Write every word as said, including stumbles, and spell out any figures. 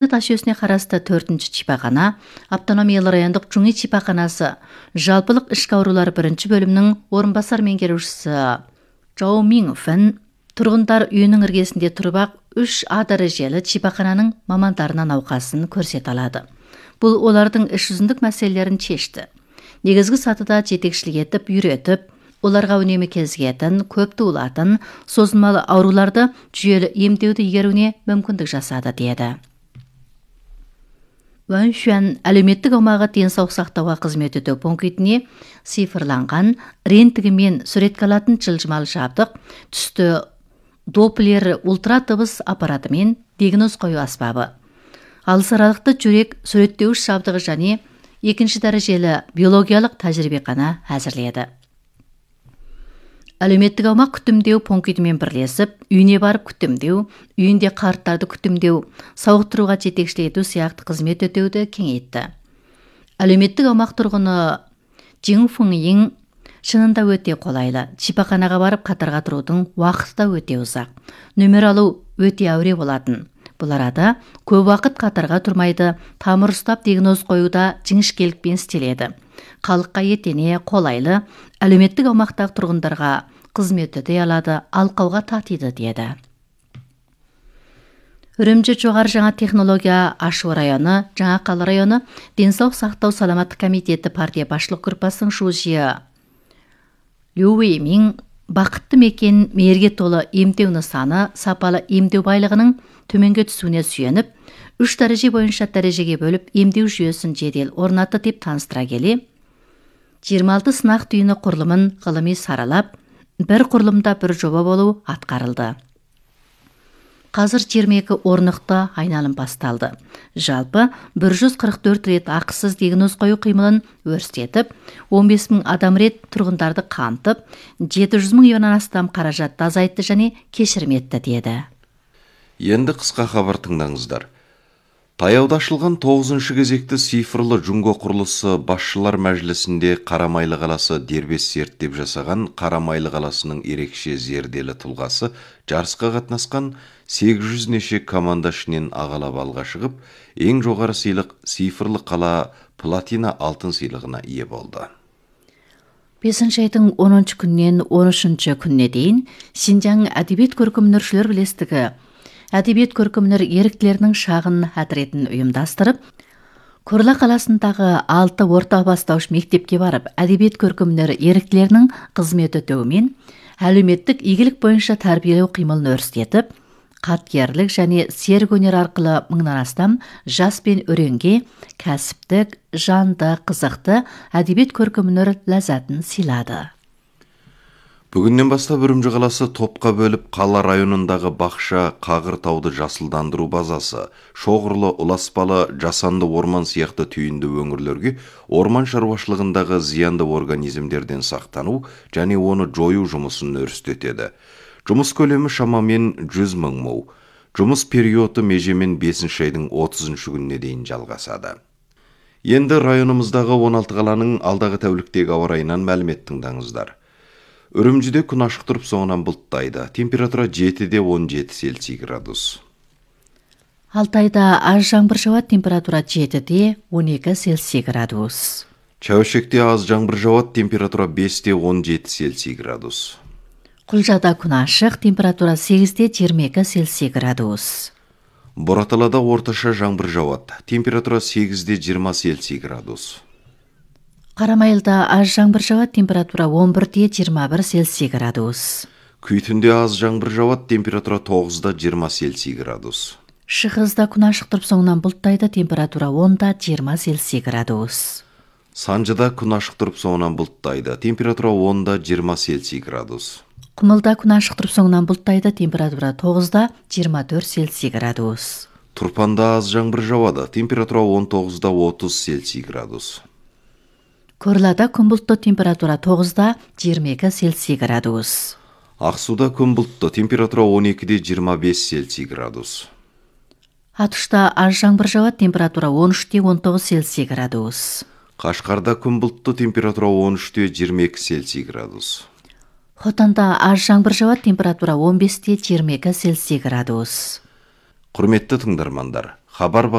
таш өсіне қарасты төртінші чипақана, автономиялы райондық Чуңи чипақанасы, жалпылық ішкі аурулар бірінші бөлімнің орынбасар меңгерушісі Чжоу Минфэн тұрғындар үйінің іргесінде тұрып-ақ үш А дәрежелі чипақананың мамандарына науқасын көрсете алады. Бұл олардың іш жүзіндік мәселелерін шешті. Негізгі сатыда жетекшілік етіп, үйретіп, оларға үнемі кезігетін, көп туылатын, созылмалы ауруларды жүйелі емдеуді игеруіне мүмкіндік жасады деді. Уаншуан әлеуметтік аумағы денсаулық сақтауға қызмет ету пунктіне цифрланған рентгенмен суретке алатын жылжымалы жабдық, түсті доплер ультра дыбыс аппаратымен диагноз қою аспабы, алыс аралықты жүрек суреттеуіш жабдығы және екінші дәрежелі биологиялық тәжірибеқана әзірледі. Әлеуметтік аумақ күтімдеу пунктімен бірлесіп, үйіне барып күтімдеу, үйінде қарттарды күтімдеу, сауықтыруға жетекшілік ету сияқты қызмет өтеуді кеңейтті. Әлеуметтік аумақ тұрғыны Жин Фыңйин шынында өте қолайлы. Шипақанаға барып қатарға тұрудың уақыты да өте ұзақ. Нөмір алу өте әуре болатын. Бұл арада көп уақыт қатарға тұрмайды, тамыр ұстап диагноз қоюда жіңішкелікпен істеледі. Халыққа етене, қолайлы, әлеуметтік аумақтағы тұрғындарға қызмет өте алады, алқауға татиды деді. Үрімжі жоғары жаңа технология Ашу районы, Жаңақалы районы денсаулық сақтау саламаттық комитеті партия басшылық группасының шужиы Лю Уэймин бақытты мекен мейірге толы емдеу нысаны сапалы емдеу байлығының төменге түсуіне сүйеніп, үш дәреже бойынша дәрежеге бөліп емдеу жүйесін жедел орнатты деп таныстыра келе, жиырма алты сынақ түйіні құрылымын ғылыми саралап, бір құрылымда бір жоба болу атқарылды. Қазір жиырма екі орнықты айналым басталды. Жалпы бір жүз қырық төрт рет ақысыз диагноз қою қимылын өрістетіп, он бес мың адам рет тұрғындарды қамтып, жеті жүз мың юаннан астам қаражатты азайтты және кешірім етті деді. Енді қысқа хабар тыңдаңыздар. Таяуда ашылған тоғызыншы кезекті цифрлы Джунго құрылысы басшылар мәжілісінде Қарамайлы қаласы дербес зерттеп жасаған Қарамайлы қаласының ерекше зерделі тұлғасы жарысқа қатынасқан сегіз жүз неше команда ішінен ағалап алға шығып, ең жоғары сыйлық цифрлы қала платина алтын сыйлығына ие болды. бесінші айдың оныншы күннен он үшінші күніне дейін Синжаң әдебиет көркемөнершілер бірлестігі әдебиет көркемөнер еріктілерінің шағын әтретін ұйымдастырып, Құрла қаласындағы алты орта бастауыш мектепке барып, әдебиет көркемөнер еріктілерінің қызмет өтеуімен әлеуметтік игілік бойынша тәрбиелеу қимылын өрістетіп, қаткерлік және серік өнер арқылы мыңнан астам жас пен өренге кәсіптік, жанды, қызықты әдебиет көркемөнер ләззатын сыйлады. Бүгіннен бастап Үрімжі қаласы топқа бөліп қала районындағы бақша, Қағыртауды жасылдандыру базасы, Шоғырлы, Ұласпалы, Жасанды орман сияқты түйінді өңірлерге орман шаруашылығындағы зиянды организмдерден сақтану және оны жою жұмысын өрістетеді. Жұмыс көлемі шамамен жүз мың му. Жұмыс периоды межемен бесінші айдың отызыншы күніне дейін жалғасады. Енді районымыздағы он алты қаланың алдағы тәуліктегі ауа райынан мәлімет тыңдаңыздар. Үрімжіде күн ашық тұрып соңынан бұлттайды. Температура жетіде он жеті Цельсий градус. Алтайда аз жаңбыр жауады, температура жетіде он екі Цельсий градус. Чәуешекте аз жаңбыр жауады, температура бесте он жеті Цельсий градус. Құлжада күн ашық, температура сегізде жиырма екі Цельсий градус. Бораталада орташа жаңбыр жауады, температура сегізде жиырма Цельсий градус. Қарамайлыда аз жаңбыр жауады, температура он бірде жиырма бір Цельсий градус. Күйтінде аз жаңбыр жауады, температура тоғызда жиырма Цельсий градус. Шығызда күн ашық тұрып соңынан бұлттайды, температура онда жиырма Цельсий градус. Санжыда күн ашық тұрып соңынан бұлттайды, температура онда жиырма Цельсий градус. Құмылда күн ашық тұрып соңынан бұлттайды, температура тоғызда жиырма төрт Цельсий градус. Тұрпанда аз жаңбыр жауады, температура он тоғызда отыз Цельсий градус. Көрлада күн бұлтты, температура тоғызда жиырма екі Цельсий градус. Ақсуда күн бұлтты, температура он екіде жиырма бес Цельсий градус. Атышта аз жаңбыр жауады, температура он үште он тоғыз Цельсий градус. Қашқарда күн бұлтты, температура он үште жиырма екі Цельсий градус. Хотанда аз жаңбыр жауады, температура он бесте жиырма екі Цельсий градус. Құрметті тыңдармандар, хабар